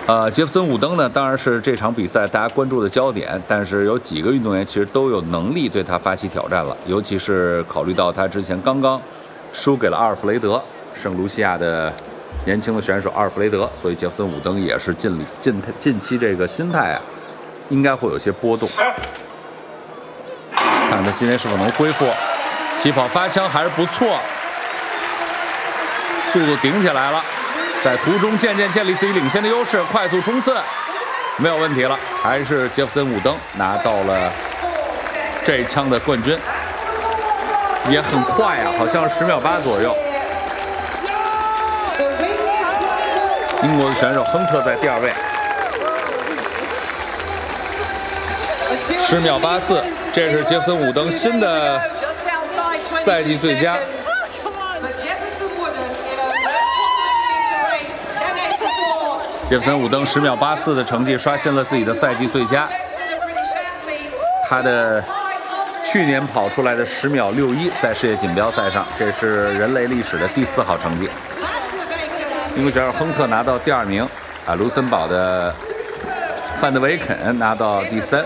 杰弗森·伍登呢，当然是这场比赛大家关注的焦点，但是有几个运动员其实都有能力对他发起挑战了，尤其是考虑到他之前刚刚输给了阿尔弗雷德，圣卢西亚的年轻的选手阿尔弗雷德，所以杰弗森·伍登也是近期这个心态啊，应该会有些波动。看看他今天是否能恢复，起跑发枪还是不错，速度顶起来了。 在途中渐渐建立自己领先的优势，快速冲刺，没有问题了，还是杰弗森·伍登拿到了这一枪的冠军，也很快啊，好像是10秒8左右。英国的选手亨特在第2位，10秒84，这是杰弗森·伍登新的赛季最佳。 杰弗森·伍登10秒84的成绩刷新了自己的赛季最佳，他的去年跑出来的10秒61在世界锦标赛上，这是人类历史的第4好成绩。英国选手亨特拿到第2名，卢森堡的范德维肯拿到第3。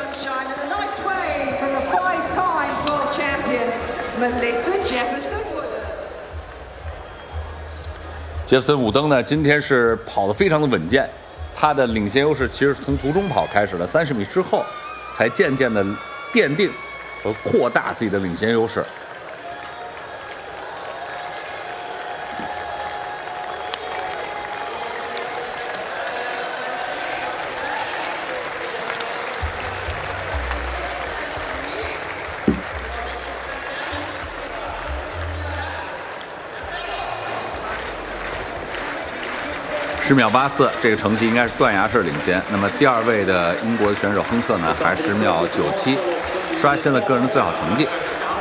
杰弗森·伍登呢，今天是跑得非常的稳健，他的领先优势其实是从途中跑开始的，30米之后才渐渐的奠定和扩大自己的领先优势。10秒84，这个成绩应该是断崖式领先。那么第2位的英国选手亨特呢，还10秒97，刷新了个人的最好成绩。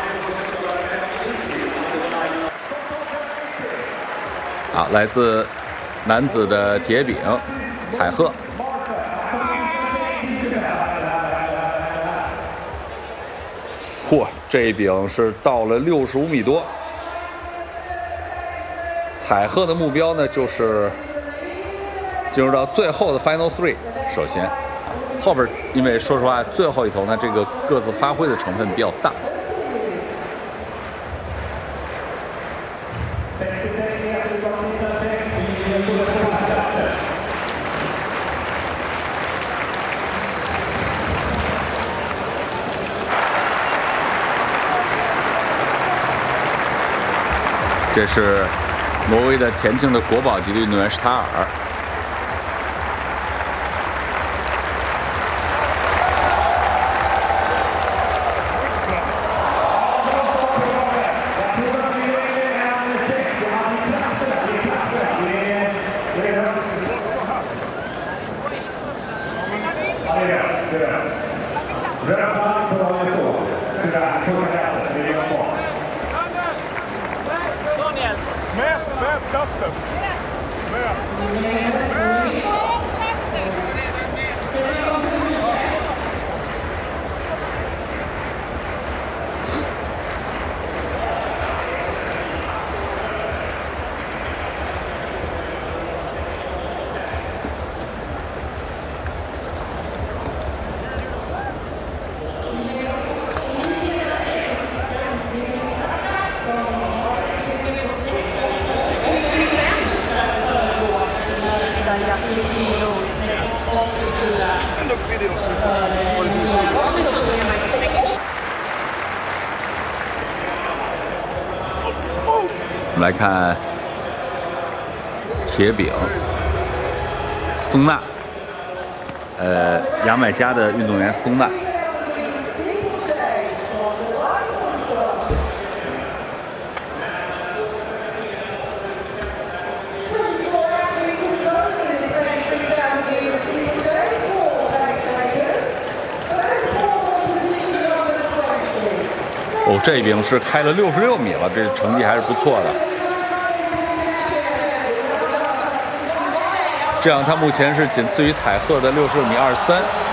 好，来自男子的铁饼采赫，嚯，这一饼是到了65米多。采赫的目标呢，就是进入到最后的 Final 3， 首先，后边因为说实话，最后一头呢，这个各自发挥的成分比较大。这是挪威的田径的国宝级的运动员施塔尔。我们来看铁饼斯通纳，牙买加的运动员斯通纳。哦，这一饼是开了66米了，这成绩还是不错的。这样，他目前是仅次于采赫的66米23。